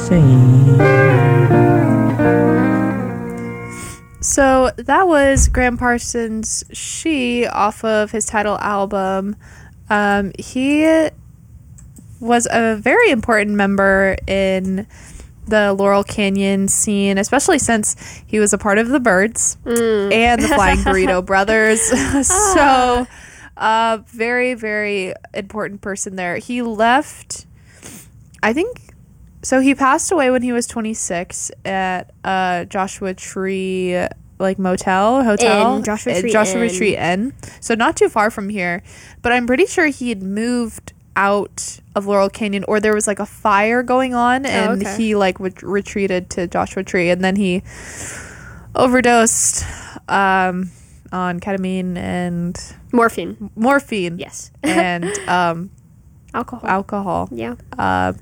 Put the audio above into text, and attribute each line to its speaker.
Speaker 1: So that was Graham Parsons' She off of his title album. He was a very important member in the Laurel Canyon scene, especially since he was a part of the Byrds and the Flying Burrito Brothers. So, very, very important person there. He left, I think, so he passed away when he was 26 at Joshua Tree hotel Joshua Tree Inn. So not too far from here, but I'm pretty sure he had moved out of Laurel Canyon, or there was like a fire going on, and he retreated to Joshua Tree, and then he overdosed on ketamine and morphine,
Speaker 2: yes,
Speaker 1: and
Speaker 2: alcohol.
Speaker 1: Yeah.